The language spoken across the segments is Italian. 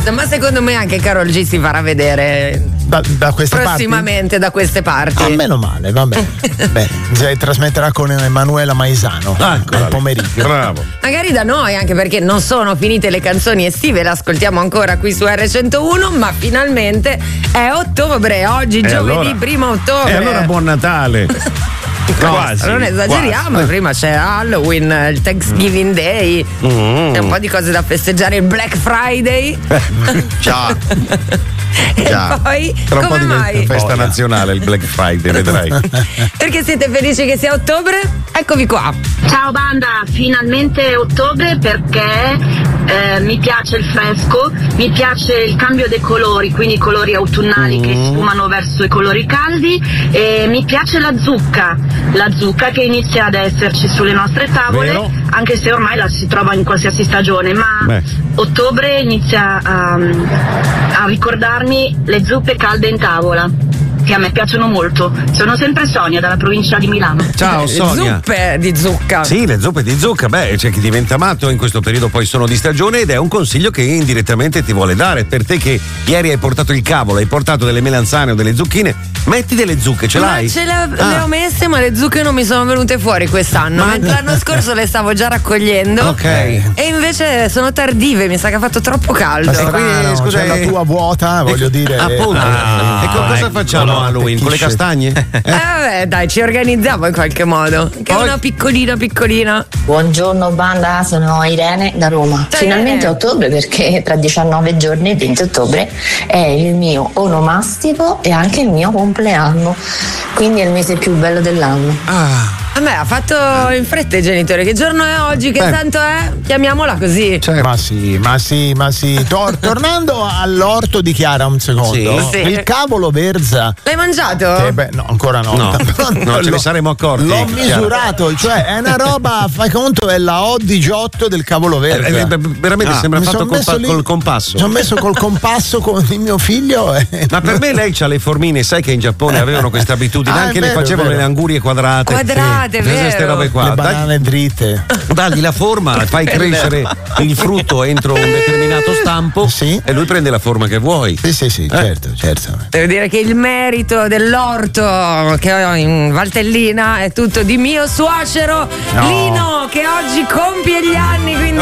basta, ma secondo me anche Karol G si farà vedere da queste prossimamente parti? da queste parti. Ah, meno male, va bene. Beh, si trasmetterà con Emanuela Maisano al pomeriggio. Bravo. Magari da noi, anche perché non sono finite le canzoni estive, le ascoltiamo ancora qui su R101, ma finalmente è ottobre, oggi giovedì 1 ottobre. E allora buon Natale. Quasi, non esageriamo, quasi. Prima c'è Halloween, il Thanksgiving Day, c'è un po' di cose da festeggiare, il Black Friday. Ciao. E poi Tra un po' come diventa mai? festa nazionale il Black Friday, vedrai. Perché siete felici che sia ottobre? Eccovi qua. Ciao banda, finalmente è ottobre perché mi piace il fresco, mi piace il cambio dei colori, quindi i colori autunnali che sfumano verso i colori caldi, e mi piace la zucca che inizia ad esserci sulle nostre tavole. Vero? Anche se ormai la si trova in qualsiasi stagione, ma ottobre inizia a ricordarmi le zuppe calde in tavola, che a me piacciono molto. Sono sempre Sonia, dalla provincia di Milano. Ciao Sonia. Zuppe di zucca. Sì, le zuppe di zucca, c'è chi diventa matto, in questo periodo poi sono di stagione, ed è un consiglio che indirettamente ti vuole dare. Per te che ieri hai portato il cavolo, hai portato delle melanzane o delle zucchine, metti delle zucche, ce l'hai? Le ho messe, ma le zucche non mi sono venute fuori quest'anno. Mentre l'anno scorso le stavo già raccogliendo. Ok. E invece sono tardive, mi sa che ha fatto troppo caldo. Scusa, la tua vuota, voglio dire. Appunto. E con cosa facciamo Halloween? Con le castagne? Vabbè, dai, ci organizziamo in qualche modo. Che è una piccolina. Buongiorno banda, sono Irene da Roma. Ciao, Finalmente Irene. ottobre, perché tra 19 giorni, il 20 ottobre, è il mio onomastico e anche il mio compleanno. Quindi è il mese più bello dell'anno. A me ha fatto in fretta i genitori. Che giorno è oggi? Che santo è? Chiamiamola così. Ma sì. Tornando all'orto di Chiara un secondo. Sì. Il cavolo Verza. L'hai mangiato? No, ancora no. No, ce ne saremmo accorti. L'ho misurato, cioè è una roba, fai conto, è la O18 del cavolo Verza. Veramente sembra fatto col compasso. Ci ho messo col compasso con il mio figlio. Ma per me lei c'ha le formine, sai che in Giappone avevano questa abitudine, anche le facevano le angurie quadrate. Queste robe qua. Le banane dritte. Dagli la forma, fai crescere il frutto entro un determinato stampo e lui prende la forma che vuoi. Sì, certo. Devo dire che il merito dell'orto che ho in Valtellina è tutto di mio suocero Lino, che oggi compie gli anni, quindi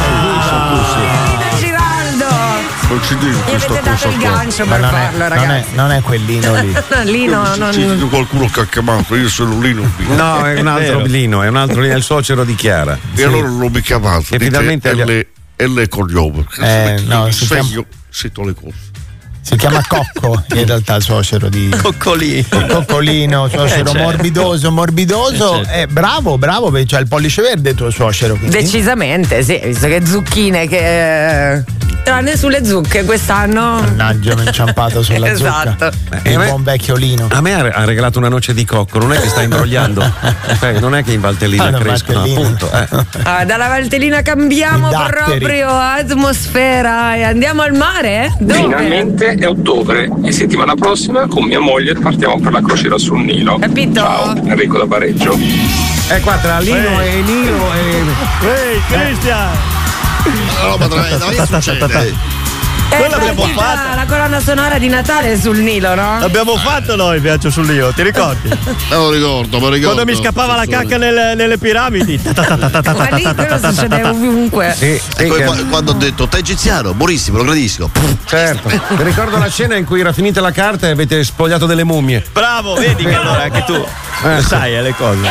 Giraldo. Non ci dico Mi avete dato il gancio per farlo, ragazzi. Non è quell'ino lì. Lino C'è qualcuno che ha chiamato, io sono Lino. No, è un altro Lino, è il suocero di Chiara. E allora non mi chiamato. E finalmente L cognome. Sento le cose. Si chiama Cocco, in realtà il suocero di Coccolino, suocero morbidoso. Bravo, c'ha il pollice verde il tuo suocero. Quindi. Decisamente, sì, visto che zucchine che tranne sulle zucche quest'anno. Mannaggia, mi ho inciampato sulla zucca. Il buon vecchio Lino. A me ha regalato una noce di cocco, non è che sta imbrogliando. Non è che in Valtellina crescono, appunto. Dalla Valtellina cambiamo proprio atmosfera e andiamo al mare? Dove? Finalmente è ottobre e settimana prossima con mia moglie partiamo per la crociera sul Nilo. Capito? Ciao, Enrico da Bareggio. Qua tra Lino e Nilo Ehi, Cristian! No, ma che succede? Quello l'abbiamo fatta. La colonna sonora di Natale sul Nilo, no? L'abbiamo fatto noi il viaggio sul Nilo, ti ricordi? Non ricordo. Quando mi scappava la cacca nelle piramidi. Ma lì quello succede ovunque. E poi quando ho detto te egiziano, buonissimo, lo gradisco. Certo. Mi ricordo la scena in cui era finita la carta e avete spogliato delle mummie. Bravo, vedi che allora anche tu sai le cose.